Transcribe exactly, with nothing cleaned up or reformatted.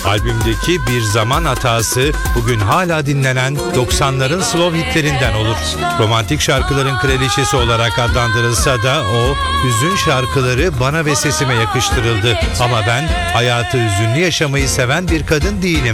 Albümdeki Bir Zaman Hatası bugün hala dinlenen doksanların slow hitlerinden olur. Romantik şarkıların kraliçesi olarak adlandırılsa da o hüzün şarkıları bana ve sesime yakıştırıldı. Ama ben hayatı hüzünlü yaşamayı seven bir kadın değilim